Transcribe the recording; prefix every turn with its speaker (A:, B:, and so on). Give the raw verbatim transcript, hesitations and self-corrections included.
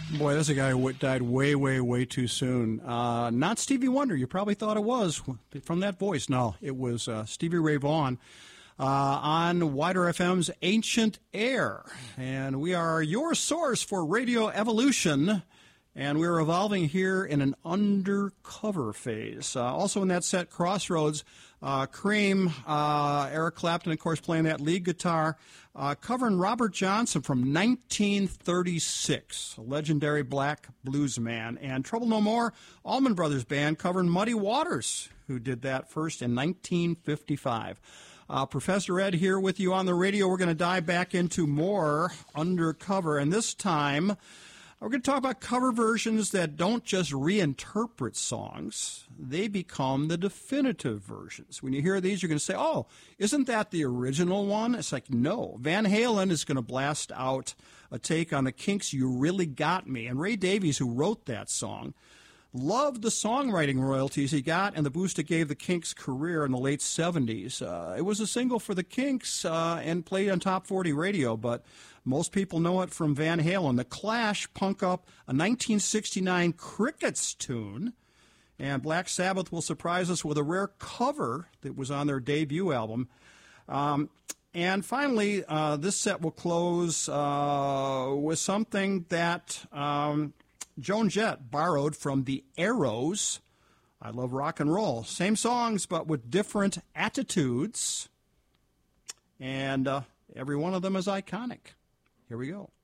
A: Boy, that's a guy who died way, way, way too soon. Uh, not Stevie Wonder. You probably thought it was from that voice. No, it was uh, Stevie Ray Vaughan uh, on Wider F M's Ancient Air. And we are your source for radio evolution. And we're evolving here in an undercover phase. Uh, also in that set, Crossroads, uh, Cream, uh, Eric Clapton, of course, playing that lead guitar, uh, covering Robert Johnson from nineteen thirty-six, a legendary black blues man. And Trouble No More, Allman Brothers Band, covering Muddy Waters, who did that first in nineteen fifty-five. Uh, Professor Ed here with you on the radio. We're going to dive back into more undercover, and this time we're going to talk about cover versions that don't just reinterpret songs. They become the definitive versions. When you hear these, you're going to say, oh, isn't that the original one? It's like, no. Van Halen is going to blast out a take on the Kinks' You Really Got Me. And Ray Davies, who wrote that song, loved the songwriting royalties he got and the boost it gave the Kinks' career in the late seventies. Uh, it was a single for the Kinks uh, and played on top forty radio, but most people know it from Van Halen. The Clash punk up a nineteen sixty-nine Crickets tune, and Black Sabbath will surprise us with a rare cover that was on their debut album. Um, and finally, uh, this set will close uh, with something that Um, Joan Jett borrowed from the Arrows. I Love Rock and Roll. Same songs, but with different attitudes. And uh, every one of them is iconic. Here we go.